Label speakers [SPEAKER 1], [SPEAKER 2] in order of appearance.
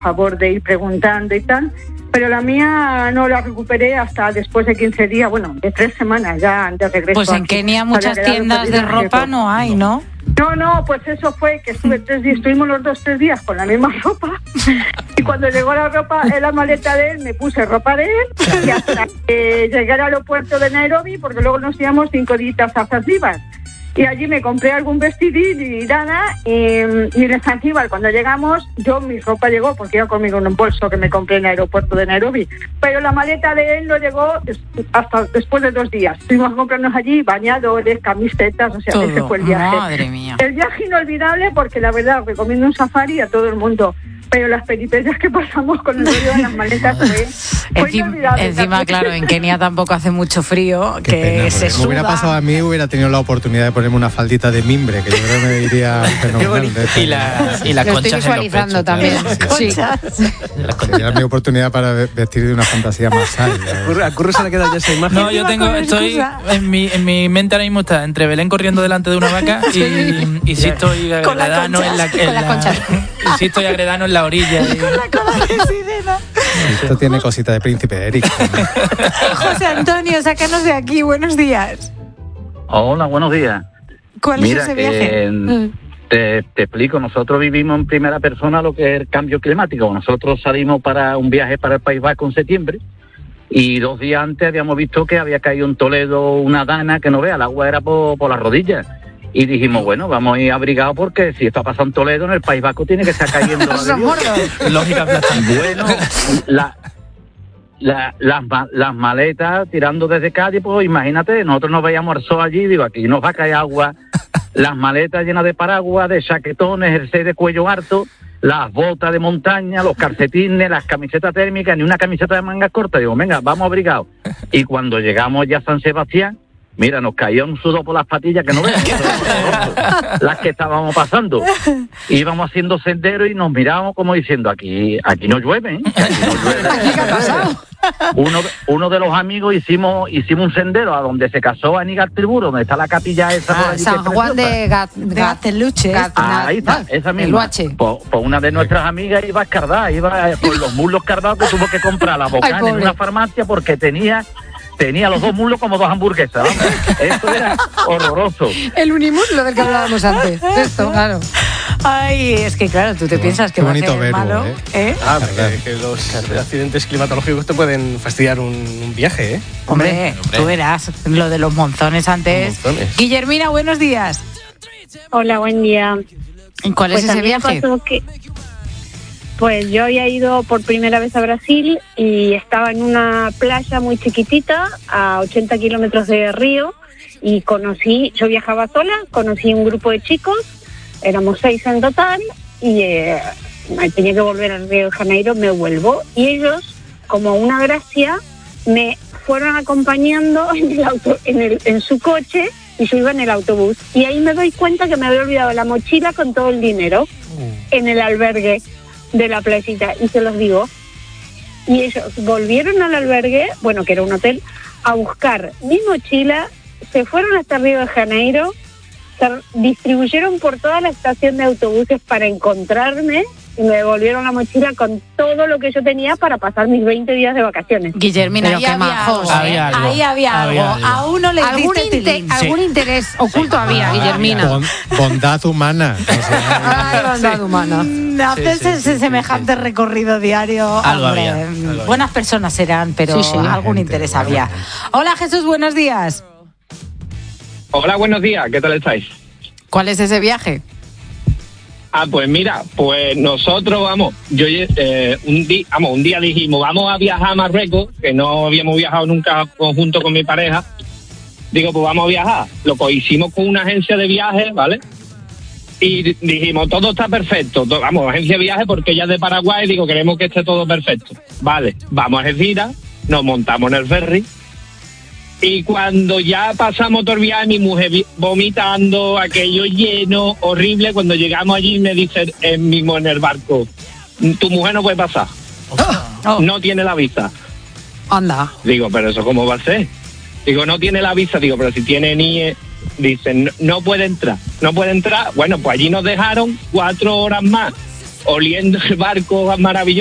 [SPEAKER 1] favor de ir preguntando y tal, pero la mía no la recuperé hasta después de 15 días, bueno, de 3 semanas ya de regreso.
[SPEAKER 2] Pues en Kenia muchas tiendas de ropa no hay, ¿no?
[SPEAKER 1] No, pues eso fue que estuvimos los 3 días con la misma ropa y cuando llegó la ropa en la maleta de él me puse ropa de él y hasta que llegué al aeropuerto de Nairobi, porque luego nos íbamos 5 días a Zanzíbar y allí me compré algún vestidín y nada y en Zanzíbar cuando llegamos mi ropa llegó porque iba conmigo en un bolso que me compré en el aeropuerto de Nairobi, pero la maleta de él no llegó hasta después de 2 días. Tuvimos que comprarnos allí bañadores, camisetas, o sea, todo. Ese fue el viaje.
[SPEAKER 2] Madre mía.
[SPEAKER 1] El viaje inolvidable porque la verdad recomiendo un safari a todo el mundo, pero las peripecias que pasamos con el rollo de las maletas fue inolvidable.
[SPEAKER 2] Encima, claro, en Kenia tampoco hace mucho frío,
[SPEAKER 3] Qué
[SPEAKER 2] que
[SPEAKER 3] pena,
[SPEAKER 2] se suda.
[SPEAKER 3] me hubiera pasado a mí, hubiera tenido la oportunidad de ponerme una faldita de mimbre, que yo creo que me iría fenomenal.
[SPEAKER 4] Y las
[SPEAKER 5] Lo estoy
[SPEAKER 4] conchas
[SPEAKER 5] visualizando
[SPEAKER 4] en los pechos,
[SPEAKER 5] también. Sí.
[SPEAKER 3] Sería mi oportunidad para vestir de una fantasía más sana.
[SPEAKER 6] A Curro se le queda ya esa imagen.
[SPEAKER 4] No, yo estoy en mi mente ahora mismo está entre Belén corriendo delante de una vaca y Sisto y Agredano en la orilla.
[SPEAKER 3] Esto tiene cosita de príncipe Eric.
[SPEAKER 2] José Antonio, sácanos de aquí, buenos días.
[SPEAKER 7] Hola, buenos días.
[SPEAKER 2] ¿Cuál es ese viaje?
[SPEAKER 7] Te explico, nosotros vivimos en primera persona lo que es el cambio climático. Nosotros salimos para un viaje para el País Vasco en septiembre y 2 días antes habíamos visto que había caído en Toledo una dana que no vea, el agua era por las rodillas. Y dijimos, bueno, vamos a ir abrigados porque si esto pasa en Toledo, en el País Vasco tiene que estar cayendo la
[SPEAKER 4] Lógica.
[SPEAKER 7] Bueno, las maletas tirando desde Cádiz, pues imagínate, nosotros nos veíamos al sol allí, digo, aquí nos va a caer agua, las maletas llenas de paraguas, de chaquetones, jersey de cuello harto, las botas de montaña, los calcetines, las camisetas térmicas, ni una camiseta de mangas cortas, digo, venga, vamos abrigados. Y cuando llegamos ya a San Sebastián, mira, nos caía un sudor por las patillas que no veas, las que estábamos pasando. Íbamos haciendo sendero y nos mirábamos como diciendo, aquí no llueve, ¿eh? Aquí no llueve.
[SPEAKER 5] ¿Aquí qué ha pasado?
[SPEAKER 7] Uno de los amigos hicimos un sendero a donde se casó Aníbal Triburo, donde está la capilla esa por allí,
[SPEAKER 5] San Juan de
[SPEAKER 2] Gateluche.
[SPEAKER 7] Ahí está, esa misma. Pues una de nuestras amigas iba escardada, iba con los muslos cardados, que tuvo que comprar la bocana en una farmacia porque tenía los 2 muslos como 2 hamburguesas, ¿no? Eso era horroroso.
[SPEAKER 5] El unimuslo del que hablábamos antes. Esto, claro.
[SPEAKER 2] Ay, es que claro, tú te piensas que va a ser
[SPEAKER 3] verbo,
[SPEAKER 2] malo, ¿eh?
[SPEAKER 6] Que los accidentes climatológicos te pueden fastidiar un viaje, ¿eh?
[SPEAKER 2] Hombre, tú verás lo de los monzones antes. Guillermina, buenos días.
[SPEAKER 8] Hola, buen día.
[SPEAKER 2] ¿Cuál es ese viaje?
[SPEAKER 8] Pues yo había ido por primera vez a Brasil y estaba en una playa muy chiquitita, a 80 kilómetros de Río, y yo viajaba sola, conocí un grupo de chicos, éramos 6 en total, y tenía que volver al Río de Janeiro, me vuelvo, y ellos, como una gracia, me fueron acompañando en su coche, y yo iba en el autobús, y ahí me doy cuenta que me había olvidado la mochila con todo el dinero en el albergue de la playita, y se los digo, y ellos volvieron al albergue, bueno, que era un hotel, a buscar mi mochila, se fueron hasta Río de Janeiro, se distribuyeron por toda la estación de autobuses para encontrarme y me devolvieron la mochila con todo lo que yo tenía para pasar mis 20 días de vacaciones.
[SPEAKER 2] Guillermina, ahí había algo. A uno le
[SPEAKER 5] algún interés oculto había, Guillermina.
[SPEAKER 3] Bondad humana.
[SPEAKER 5] Bondad humana.
[SPEAKER 2] Haces semejante recorrido diario.
[SPEAKER 4] Algo
[SPEAKER 2] hombre,
[SPEAKER 4] había.
[SPEAKER 2] Buenas personas serán, pero algún interés había. Hola, Jesús, buenos días.
[SPEAKER 9] Hola, buenos días, ¿qué tal estáis?
[SPEAKER 2] ¿Cuál es ese viaje?
[SPEAKER 9] Pues mira, pues nosotros un día dijimos, vamos a viajar a Marruecos, que no habíamos viajado nunca conjunto con mi pareja. Digo, pues vamos a viajar. Lo que hicimos con una agencia de viajes, ¿vale? Y dijimos, todo está perfecto. Agencia de viajes porque ella es de Paraguay, digo, queremos que esté todo perfecto. Vale, vamos a Algeciras, nos montamos en el ferry. Y cuando ya pasamos todo el viaje, mi mujer vomitando, aquello lleno, horrible, cuando llegamos allí me dice mismo en el barco, tu mujer no puede pasar, no tiene la visa.
[SPEAKER 5] Anda.
[SPEAKER 9] Digo, pero eso ¿cómo va a ser? Digo, no tiene la visa, digo, pero si tiene NIE, dicen, no puede entrar. Bueno, pues allí nos dejaron 4 horas más oliendo el barco maravilloso.